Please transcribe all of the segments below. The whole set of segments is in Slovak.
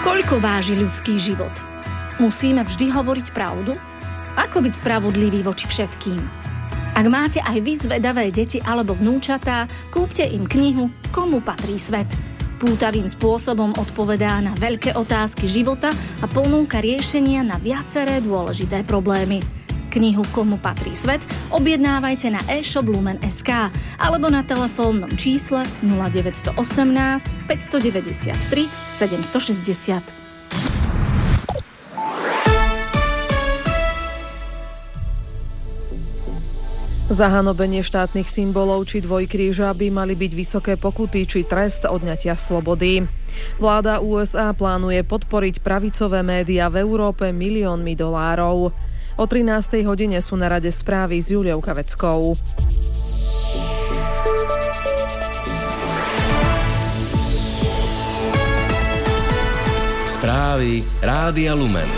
Koľko váži ľudský život? Musíme vždy hovoriť pravdu? Ako byť spravodlivý voči všetkým? Ak máte aj vy zvedavé deti alebo vnúčatá, kúpte im knihu Komu patrí svet. Pútavým spôsobom odpovedá na veľké otázky života a ponúka riešenia na viaceré dôležité problémy. Knihu Komu patrí svet objednávajte na e-shop Lumen.sk alebo na telefónnom čísle 0918 593 760. Za hanobenie štátnych symbolov či dvojkríža by mali byť vysoké pokuty či trest odňatia slobody. Vláda USA plánuje podporiť pravicové médiá v Európe miliónmi dolárov. O 13. hodine sú na rade správy s Juliou Kaveckou. Správy Rádia Lumen.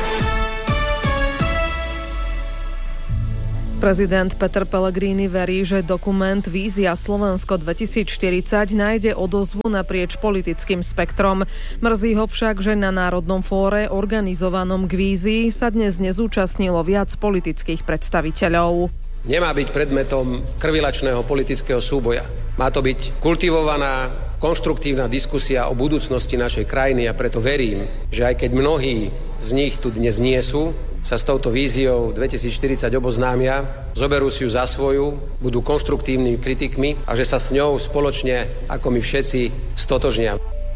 Prezident Peter Pellegrini verí, že dokument Vízia Slovensko 2040 nájde odozvu naprieč politickým spektrom. Mrzí ho však, že na Národnom fóre organizovanom k vízii sa dnes nezúčastnilo viac politických predstaviteľov. Nemá byť predmetom krvilačného politického súboja. Má to byť kultivovaná, konštruktívna diskusia o budúcnosti našej krajiny a preto verím, že aj keď mnohí z nich tu dnes nie sú, sa s touto víziou 2040 oboznámia, zoberú si ju za svoju, budú konštruktívnymi kritikmi a že sa s ňou spoločne, ako my všetci, stotožnia.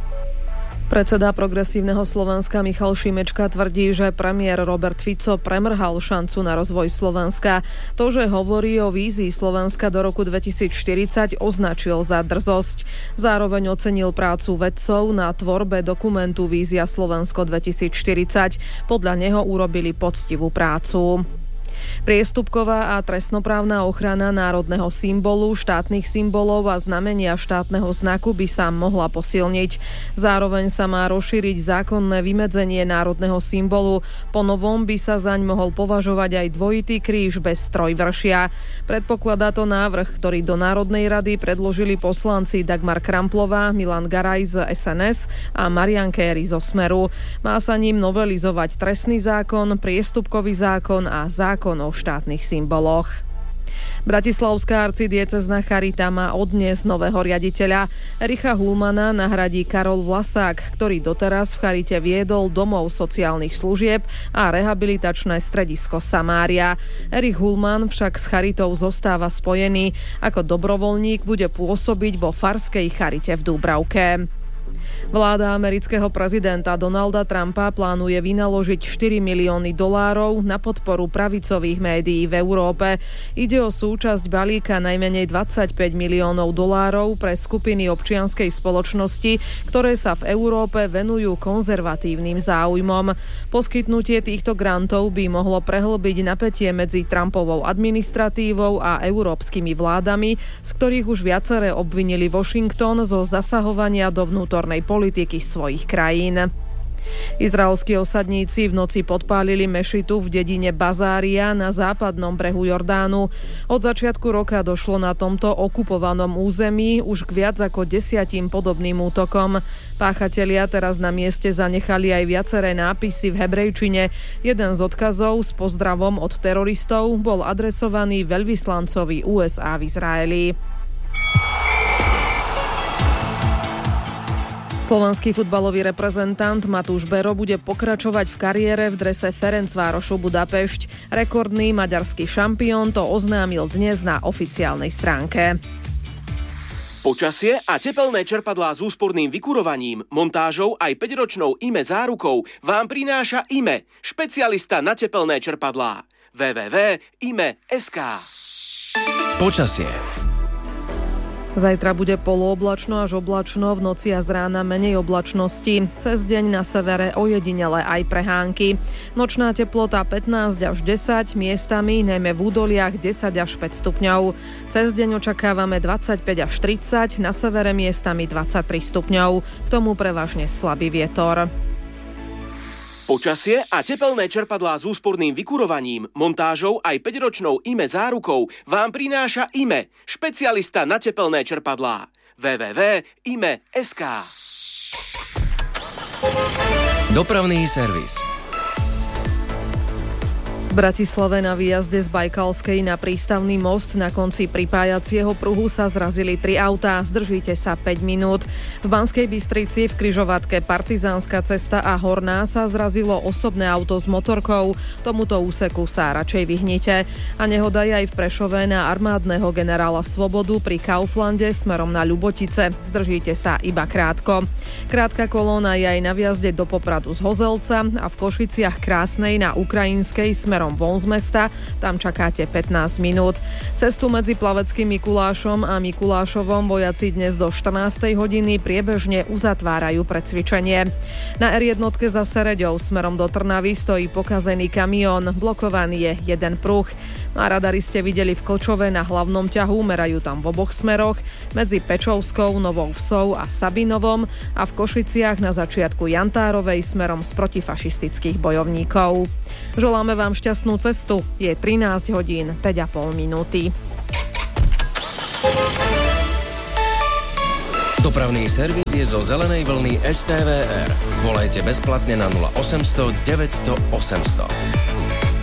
Predseda Progresívneho Slovenska Michal Šimečka tvrdí, že premiér Robert Fico premrhal šancu na rozvoj Slovenska. To, že hovorí o vízii Slovenska do roku 2040, označil za drzosť. Zároveň ocenil prácu vedcov na tvorbe dokumentu Vízia Slovensko 2040. Podľa neho urobili poctivú prácu. Priestupková a trestnoprávna ochrana národného symbolu, štátnych symbolov a znamenia štátneho znaku by sa mohla posilniť. Zároveň sa má rozšíriť zákonné vymedzenie národného symbolu. Po novom by sa zaň mohol považovať aj dvojitý kríž bez trojvršia. Predpokladá to návrh, ktorý do Národnej rady predložili poslanci Dagmar Kramplová, Milan Garaj z SNS a Marian Kéry zo Smeru. Má sa ním novelizovať trestný zákon, priestupkový zákon a zákon o štátnych symboloch. Bratislavská arcidiecezná charita má od dnes nového riaditeľa. Ericha Hulmana nahradí Karol Vlasák, ktorý doteraz v charite viedol domov sociálnych služieb a rehabilitačné stredisko Samária. Erich Hulman však s charitou zostáva spojený. Ako dobrovoľník bude pôsobiť vo farskej charite v Dúbravke. Vláda amerického prezidenta Donalda Trumpa plánuje vynaložiť $4 milióny na podporu pravicových médií v Európe. Ide o súčasť balíka najmenej $25 miliónov pre skupiny občianskej spoločnosti, ktoré sa v Európe venujú konzervatívnym záujmom. Poskytnutie týchto grantov by mohlo prehlbiť napätie medzi Trumpovou administratívou a európskymi vládami, z ktorých už viaceré obvinili Washington zo zasahovania do vnútornej politiky svojich krajín. Izraelskí osadníci v noci podpálili mešitu v dedine Bazária na západnom brehu Jordánu. Od začiatku roka došlo na tomto okupovanom území už k viac ako 10 podobným útokom. Páchatelia teraz na mieste zanechali aj viaceré nápisy v hebrejčine. Jeden z odkazov s pozdravom od teroristov bol adresovaný veľvyslancovi USA v Izraeli. Slovenský futbalový reprezentant Matúš Bero bude pokračovať v kariére v drese Ferencvárošu Budapešť. Rekordný maďarský šampión to oznámil dnes na oficiálnej stránke. Počasie a tepelné čerpadlá s úsporným vykurovaním, montážou aj 5-ročnou IME zárukou vám prináša IME, špecialista na tepelné čerpadlá. www.ime.sk. Počasie. Zajtra bude polooblačno až oblačno, v noci a z rána menej oblačnosti. Cez deň na severe ojedinele aj prehánky. Nočná teplota 15 až 10, miestami, najmä v údoliach 10 až 5 stupňov. Cez deň očakávame 25 až 30, na severe miestami 23 stupňov. K tomu prevažne slabý vietor. Počasie a tepelné čerpadlá s úsporným vykurovaním, montážou aj 5-ročnou IME zárukou vám prináša IME, špecialista na tepelné čerpadlá. www.ime.sk. Dopravný servis. V Bratislave na výjazde z Bajkalskej na prístavný most na konci pripájacieho pruhu sa zrazili 3 autá. Zdržíte sa 5 minút. V Banskej Bystrici v križovatke Partizánska cesta a Horná sa zrazilo osobné auto s motorkou. Tomuto úseku sa radšej vyhnite. A nehoda je aj v Prešove na armádneho generála Svobodu pri Kauflande smerom na Ľubotice. Zdržíte sa iba krátko. Krátka kolóna je aj na výjazde do Popradu z Hozelca a v Košiciach Krásnej na Ukrajinskej smerom von z mesta, tam čakáte 15 minút. Cestu medzi Plaveckým Mikulášom a Mikulášovom vojaci dnes do 14. hodiny priebežne uzatvárajú pre cvičenie. Na R1 za Sereďou smerom do Trnavy stojí pokazený kamión, blokovaný je jeden pruh. Na radari ste videli v Klčove na hlavnom ťahu, merajú tam v oboch smeroch, medzi Pečovskou, Novou Vsou a Sabinovom a v Košiciach na začiatku Jantárovej smerom z protifašistických bojovníkov. Želáme vám šťastnú cestu, je 13 hodín 5,5 minúty. Dopravný servis je zo zelenej vlny STVR. Volajte bezplatne na 0800 900 800.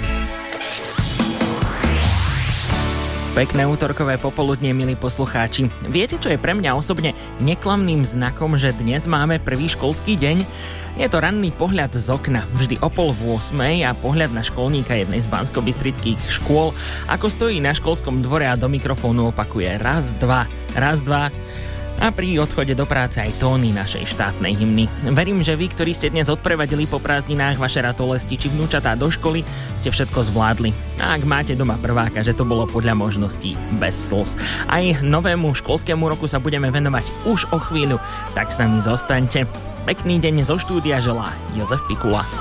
Pekné útorkové popoludnie, milí poslucháči. Viete, čo je pre mňa osobne neklamným znakom, že dnes máme prvý školský deň? Je to ranný pohľad z okna, vždy o 7:30 a pohľad na školníka jednej z banskobystrických škôl, ako stojí na školskom dvore a do mikrofónu opakuje raz, dva. A pri odchode do práce aj tóny našej štátnej hymny. Verím, že vy, ktorí ste dnes odprevadili po prázdninách vaše ratolesti či vnúčatá do školy, ste všetko zvládli. A ak máte doma prváka, že to bolo podľa možností bez slz. Aj novému školskému roku sa budeme venovať už o chvíľu, tak s nami zostaňte. Pekný deň zo štúdia želá Jozef Pikula.